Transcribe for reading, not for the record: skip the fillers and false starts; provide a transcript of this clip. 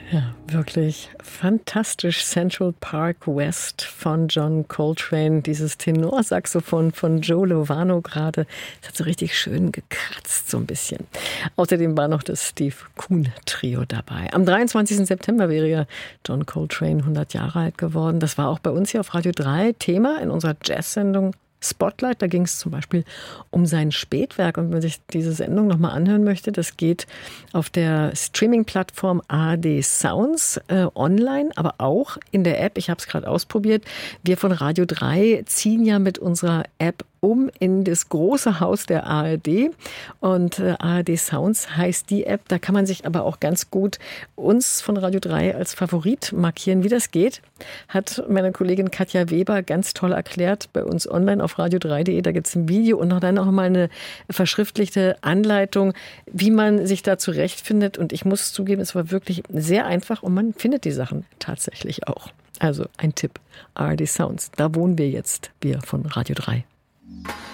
Ja, wirklich fantastisch. Central Park West von John Coltrane. Dieses Tenorsaxophon von Joe Lovano gerade. Das hat so richtig schön gekratzt, so ein bisschen. Außerdem war noch das Steve Kuhn Trio dabei. Am 23. September wäre ja John Coltrane 100 Jahre alt geworden. Das war auch bei uns hier auf Radio 3 Thema in unserer Jazz-Sendung Spotlight. Da ging es zum Beispiel um sein Spätwerk. Und wenn man sich diese Sendung nochmal anhören möchte, das geht auf der Streaming-Plattform ARD Sounds online, aber auch in der App. Ich habe es gerade ausprobiert. Wir von Radio 3 ziehen ja mit unserer App in das große Haus der ARD. Und ARD Sounds heißt die App. Da kann man sich aber auch ganz gut uns von Radio 3 als Favorit markieren. Wie das geht, hat meine Kollegin Katja Weber ganz toll erklärt bei uns online auf radio3.de. Da gibt es ein Video und dann noch mal eine verschriftlichte Anleitung, wie man sich da zurechtfindet. Und ich muss zugeben, es war wirklich sehr einfach und man findet die Sachen tatsächlich auch. Also ein Tipp, ARD Sounds. Da wohnen wir jetzt, wir von Radio 3.